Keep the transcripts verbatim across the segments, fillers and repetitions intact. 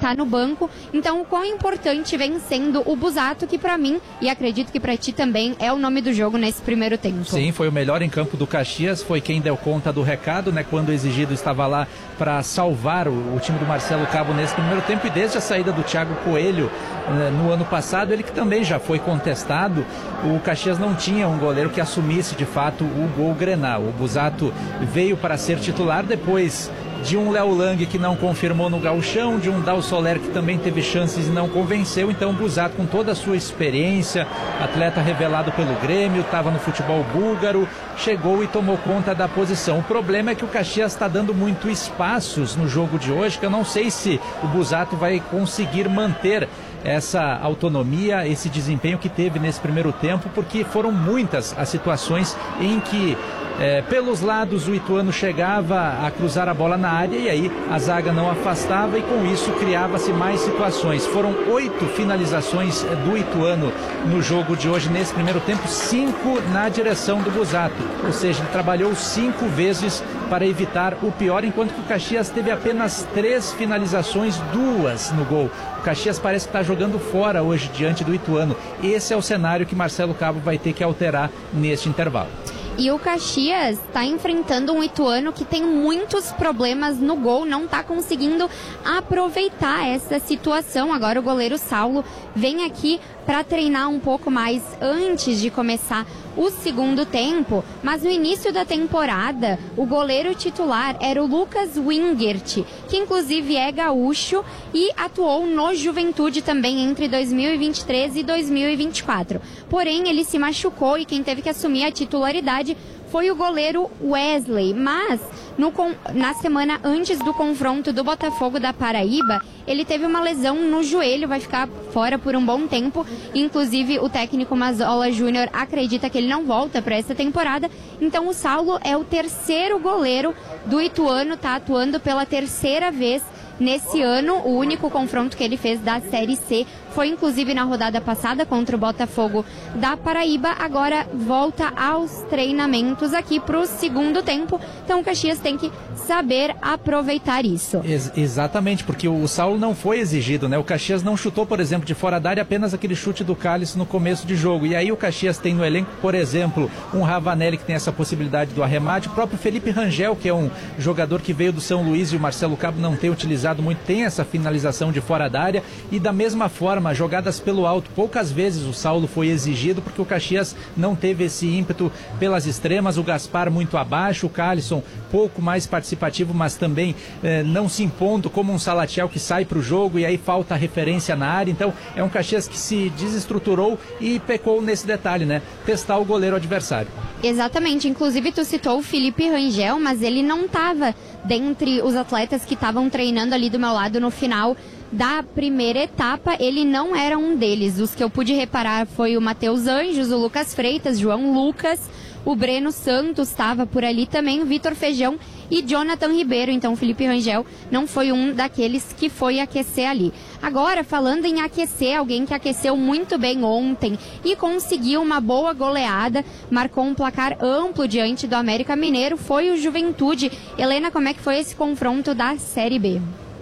tá no banco. Então, o quão importante vem sendo o Busato, que para mim, e acredito que para ti também, é o nome do jogo nesse primeiro tempo. Sim, foi o melhor em campo do Caxias, foi quem deu conta do recado, né? Quando o exigido estava lá para salvar o, o time do Marcelo Cabo nesse primeiro tempo, e desde a saída do Thiago Coelho né, no ano passado, ele que também já foi contestado, o Caxias não tinha um goleiro que assumisse de fato o gol Grenal. O Busato veio para ser titular depois de um Léo Lang que não confirmou no gauchão, de um Dal Soler que também teve chances e não convenceu. Então o Busato, com toda a sua experiência, atleta revelado pelo Grêmio, estava no futebol búlgaro, chegou e tomou conta da posição. O problema é que o Caxias está dando muito espaços no jogo de hoje, que eu não sei se o Busato vai conseguir manter essa autonomia, esse desempenho que teve nesse primeiro tempo, porque foram muitas as situações em que É, pelos lados o Ituano chegava a cruzar a bola na área e aí a zaga não afastava, e com isso criava-se mais situações. Foram oito finalizações do Ituano no jogo de hoje nesse primeiro tempo, cinco na direção do Busato, ou seja, ele trabalhou cinco vezes para evitar o pior, enquanto que o Caxias teve apenas três finalizações, duas no gol. O Caxias parece que está jogando fora hoje diante do Ituano. Esse é o cenário que Marcelo Cabo vai ter que alterar neste intervalo. E o Caxias está enfrentando um Ituano que tem muitos problemas no gol, não está conseguindo aproveitar essa situação. Agora o goleiro Saulo vem aqui para treinar um pouco mais antes de começar o segundo tempo, mas no início da temporada o goleiro titular era o Lucas Wingert, que inclusive é gaúcho e atuou no Juventude também entre dois mil e vinte e três e dois mil e vinte e quatro. Porém, ele se machucou e quem teve que assumir a titularidade foi o goleiro Wesley, mas no, na semana antes do confronto do Botafogo da Paraíba, ele teve uma lesão no joelho, vai ficar fora por um bom tempo. Inclusive, o técnico Mazola Júnior acredita que ele não volta para essa temporada. Então, o Saulo é o terceiro goleiro do Ituano, está atuando pela terceira vez nesse ano. O único confronto que ele fez da Série C foi inclusive na rodada passada contra o Botafogo da Paraíba. Agora volta aos treinamentos aqui para o segundo tempo. Então o Caxias tem que saber aproveitar isso. Ex- exatamente, porque o Saulo não foi exigido, né? O Caxias não chutou, por exemplo, de fora da área, apenas aquele chute do Cálice no começo de jogo. E aí o Caxias tem no elenco, por exemplo, um Ravanelli que tem essa possibilidade do arremate, o próprio Felipe Rangel, que é um jogador que veio do São Luís e o Marcelo Cabo não tem utilizado muito, tem essa finalização de fora da área. E da mesma forma, jogadas pelo alto, poucas vezes o Saulo foi exigido, porque o Caxias não teve esse ímpeto pelas extremas. O Gaspar muito abaixo, o Calisson pouco mais participativo, mas também eh, não se impondo como um Salatiel que sai para o jogo e aí falta referência na área. Então é um Caxias que se desestruturou e pecou nesse detalhe, né? Testar o goleiro adversário. Exatamente, inclusive tu citou o Felipe Rangel, mas ele não estava dentre os atletas que estavam treinando ali do meu lado no final da primeira etapa. Ele não era um deles. Os que eu pude reparar foi o Matheus Anjos, o Lucas Freitas, João Lucas, o Breno Santos estava por ali também, o Vitor Feijão e Jonathan Ribeiro. Então o Felipe Rangel não foi um daqueles que foi aquecer ali. Agora, falando em aquecer, alguém que aqueceu muito bem ontem e conseguiu uma boa goleada, marcou um placar amplo diante do América Mineiro, foi o Juventude. Helena, como é que foi esse confronto da Série B?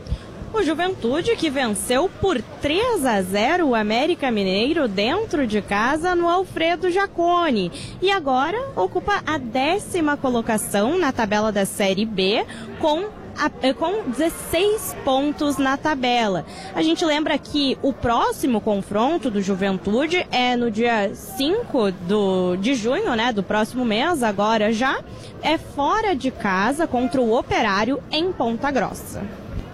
O Juventude que venceu por três a zero o América Mineiro dentro de casa no Alfredo Jaconi. E agora ocupa a décima colocação na tabela da Série B com A, com dezesseis pontos na tabela. A gente lembra que o próximo confronto do Juventude é no dia cinco do, de junho, né, do próximo mês, agora já, é fora de casa contra o Operário em Ponta Grossa.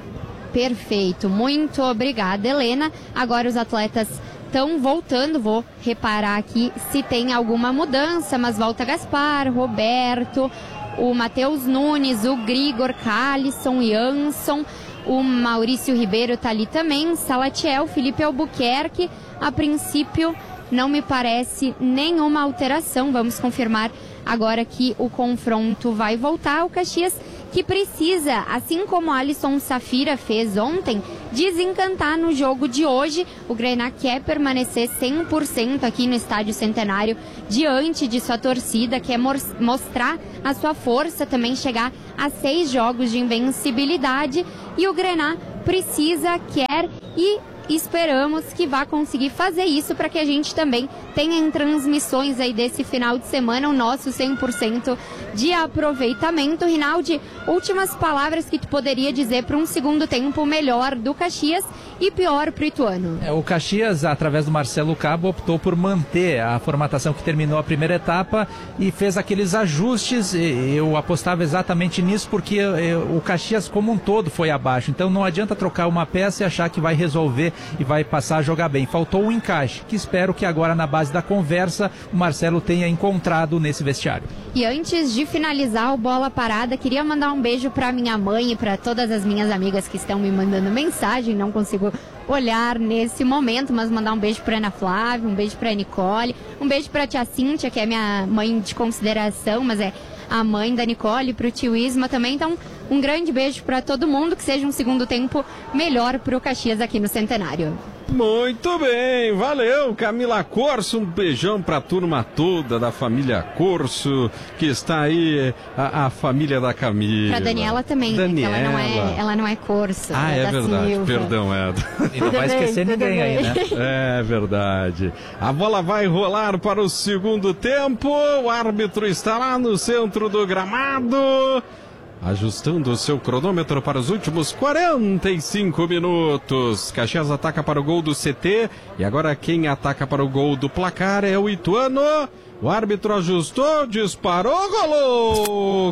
Perfeito, muito obrigada, Helena. Agora os atletas estão voltando, vou reparar aqui se tem alguma mudança, mas volta Gaspar, Roberto, o Matheus Nunes, o Grigor, Calisson, Jansson, o Maurício Ribeiro está ali também, Salatiel, Felipe Albuquerque. A princípio não me parece nenhuma alteração. Vamos confirmar agora que o confronto vai voltar. O Caxias que precisa, assim como Alisson Safira fez ontem, desencantar no jogo de hoje. O Grená quer permanecer cem por cento aqui no Estádio Centenário diante de sua torcida, quer mostrar a sua força, também chegar a seis jogos de invencibilidade. E o Grená precisa, quer e esperamos que vá conseguir fazer isso para que a gente também tenha em transmissões aí desse final de semana o nosso cem por cento de aproveitamento. Rinaldi, últimas palavras que tu poderia dizer para um segundo tempo melhor do Caxias e pior para o Ituano. É, o Caxias, através do Marcelo Cabo, optou por manter a formatação que terminou a primeira etapa e fez aqueles ajustes. Eu apostava exatamente nisso porque eu, o Caxias como um todo foi abaixo, então não adianta trocar uma peça e achar que vai resolver e vai passar a jogar bem. Faltou um encaixe, que espero que agora na base da conversa o Marcelo tenha encontrado nesse vestiário. E antes de finalizar o Bola Parada, queria mandar um beijo para minha mãe e para todas as minhas amigas que estão me mandando mensagem, não consigo olhar nesse momento, mas mandar um beijo para Ana Flávia, um beijo para Nicole, um beijo para tia Cíntia, que é minha mãe de consideração, mas é a mãe da Nicole, para o tio Isma também. Então, um grande beijo para todo mundo, que seja um segundo tempo melhor para o Caxias aqui no Centenário. Muito bem, valeu, Camila Corso, um beijão pra turma toda da família Corso, que está aí, a, a família da Camila. Pra Daniela também, Daniela. Né, que ela não é, ela não é Corso. Ah, é, é verdade, Silva. perdão, é. E não vai esquecer ninguém aí, né? É verdade. A bola vai rolar para o segundo tempo, o árbitro está lá no centro do gramado, ajustando o seu cronômetro para os últimos quarenta e cinco minutos. Caxias ataca para o gol do C T. E agora quem ataca para o gol do placar é o Ituano. O árbitro ajustou, disparou, golou!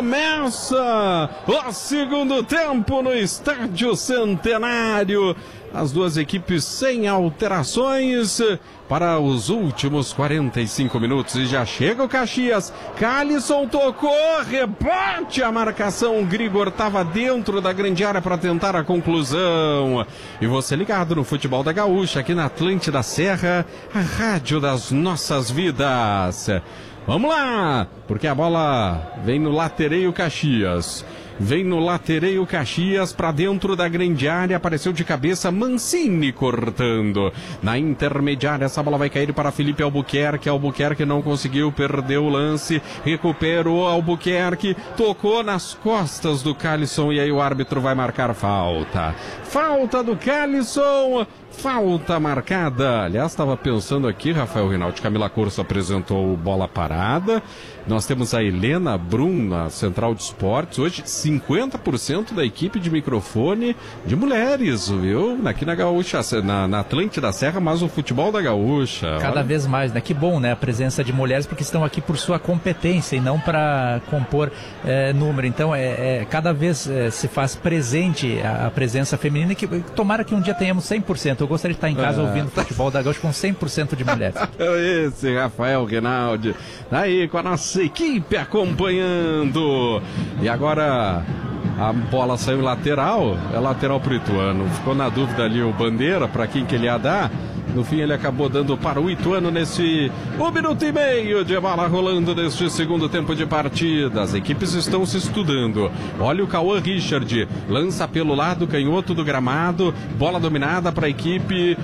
Começa o segundo tempo no Estádio Centenário. As duas equipes sem alterações para os últimos quarenta e cinco minutos. E já chega o Caxias. Calisson tocou, rebate a marcação. O Grigor estava dentro da grande área para tentar a conclusão. E você ligado no Futebol da Gaúcha, aqui na Atlântida Serra, a rádio das nossas vidas. Vamos lá, porque a bola vem no latereio Caxias. Vem no latereio Caxias para dentro da grande área, apareceu de cabeça Mancini cortando. Na intermediária essa bola vai cair para Felipe Albuquerque. Albuquerque não conseguiu, perdeu o lance, recuperou Albuquerque, tocou nas costas do Calisson e aí o árbitro vai marcar falta. Falta do Calisson. Falta marcada. Aliás, estava pensando aqui, Rafael Rinaldi, Camila Corso apresentou Bola Parada. Nós temos a Helena Brum na Central de Esportes. Hoje, cinquenta por cento da equipe de microfone de mulheres, viu? Aqui na Gaúcha, na, na Atlântida Serra, mas o futebol da Gaúcha. Cada olha. vez mais, né? Que bom, né? A presença de mulheres, porque estão aqui por sua competência e não para compor é, número. Então, é, é, cada vez é, se faz presente a, a presença feminina, que tomara que um dia tenhamos cem por cento. Eu gostaria de estar em casa é. ouvindo futebol da Gaúcha com cem por cento de mulheres. Esse Rafael Rinaldi, aí com a nossa equipe acompanhando. E agora a bola saiu lateral, é lateral pro Ituano. Ficou na dúvida ali o Bandeira, para quem que ele ia dar. No fim ele acabou dando para o Ituano nesse um minuto e meio de bola rolando neste segundo tempo de partida. As equipes estão se estudando. Olha o Cauã Richard, lança pelo lado canhoto do gramado, bola dominada para a equipe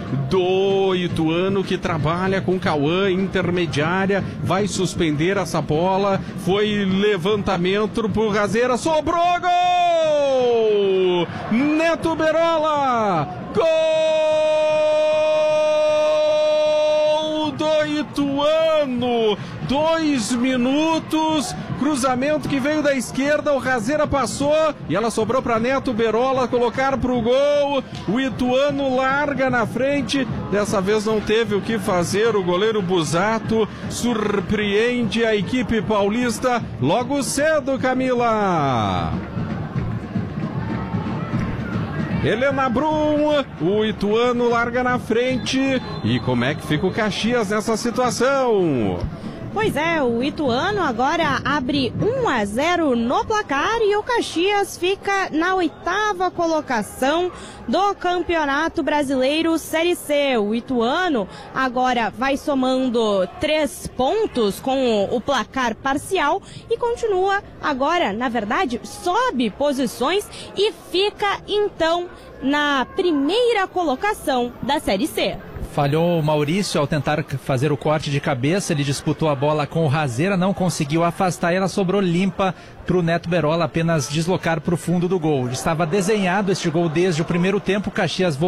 do Ituano, que trabalha com Cauã, intermediária, vai suspender essa bola, foi levantamento pro Razeira, sobrou, gol! Neto Berola, gol! Do Ituano, dois minutos, cruzamento que veio da esquerda, o Razeira passou e ela sobrou para Neto Berola colocar pro gol. O Ituano larga na frente, dessa vez não teve o que fazer, o goleiro Busato surpreende a equipe paulista logo cedo, Camila. Helena Brum, o Ituano larga na frente. E como é que fica o Caxias nessa situação? Pois é, o Ituano agora abre um a zero no placar e o Caxias fica na oitava colocação do Campeonato Brasileiro Série C. O Ituano agora vai somando três pontos com o placar parcial e continua agora, na verdade, sobe posições e fica então na primeira colocação da Série C. Falhou o Maurício ao tentar fazer o corte de cabeça, ele disputou a bola com o Razeira, não conseguiu afastar e ela sobrou limpa para o Neto Berola apenas deslocar para o fundo do gol. Estava desenhado este gol desde o primeiro tempo, o Caxias